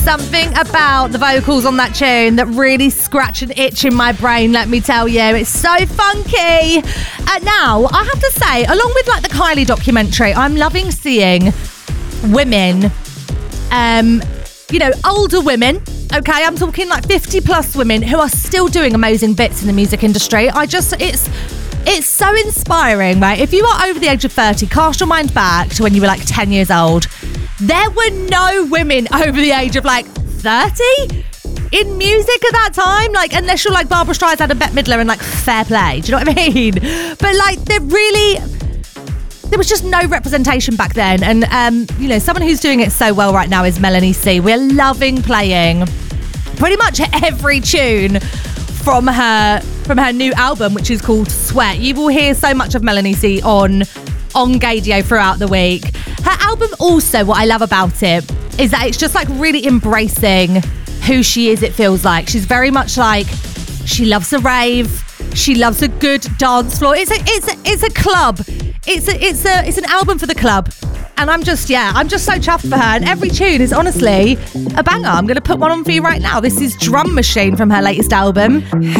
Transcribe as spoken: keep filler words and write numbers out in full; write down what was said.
Something about the vocals on that tune that really scratch an itch in my brain, let me tell you. It's so funky. Uh, now, I have to say, along with like the Kylie documentary, I'm loving seeing women, um, you know, older women, okay? I'm talking like fifty plus women who are still doing amazing bits in the music industry. I just, it's... It's so inspiring, right? If you are over the age of thirty, cast your mind back to when you were like ten years old. There were no women over the age of like thirty in music at that time. Like, unless you're like Barbara Streisand and Bette Midler and like fair play. Do you know what I mean? But like, there really... There was just no representation back then. And, um, you know, someone who's doing it so well right now is Melanie C. We're loving playing pretty much every tune from her from her new album, which is called Sweat. You will hear so much of Melanie C on on Gaydio throughout the week. Her album also, what I love about it is that it's just like really embracing who she is, it feels like. She's very much like, she loves a rave, she loves a good dance floor. It's a it's a, it's a club. It's a, it's a it's an album for the club. And I'm just, yeah, I'm just so chuffed for her. And every tune is honestly a banger. I'm going to put one on for you right now. This is Drum Machine from her latest album.